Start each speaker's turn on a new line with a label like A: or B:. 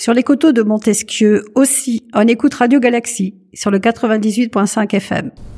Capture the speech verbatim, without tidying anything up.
A: Sur les coteaux de Montesquieu aussi, on écoute Radio Galaxie sur le quatre-vingt-dix-huit virgule cinq F M.